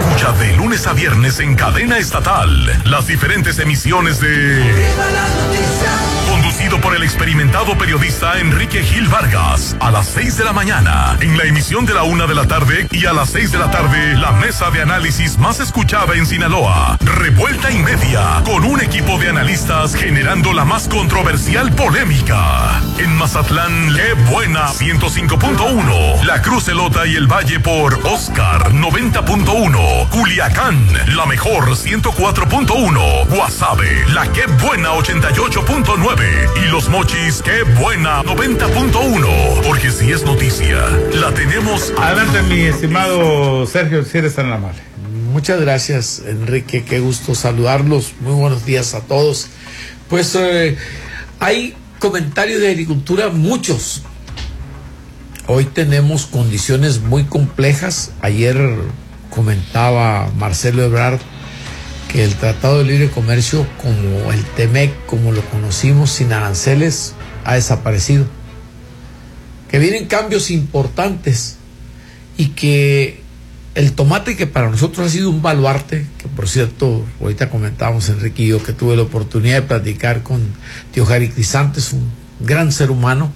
Escucha de lunes a viernes en cadena estatal las diferentes emisiones de Conducido por el experimentado periodista Enrique Gil Vargas, a las 6 de la mañana, en la emisión de la 1 de la tarde, y a las 6 de la tarde, la mesa de análisis más escuchada en Sinaloa, Revuelta y Media, con un equipo de analistas generando la más controversial polémica. En Mazatlán, qué buena 105.1, La Cruz, Elota y el Valle por Oscar 90.1, Culiacán, la mejor 104.1, Guasave, la qué buena 88.9 y Los Mochis, qué buena 90.1, porque si es noticia, la tenemos. Adelante, mi estimado Sergio, si eres tan amable. Muchas gracias, Enrique, qué gusto saludarlos, muy buenos días a todos. Pues hay comentarios de agricultura, muchos. Hoy tenemos condiciones muy complejas. Ayer comentaba Marcelo Ebrard que el Tratado de Libre Comercio, como el TEMEC, como lo conocimos, sin aranceles, ha desaparecido. Que vienen cambios importantes y que el tomate, que para nosotros ha sido un baluarte, que por cierto, ahorita comentábamos Enrique y yo que tuve la oportunidad de platicar con tío Jari Crisantes, un gran ser humano,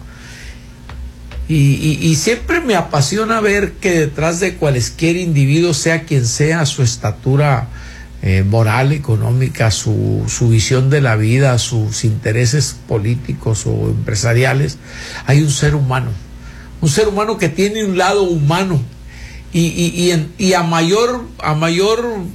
y siempre me apasiona ver que detrás de cualquier individuo, sea quien sea, su estatura moral, económica, su visión de la vida, sus intereses políticos o empresariales, hay un ser humano que tiene un lado humano y a mayor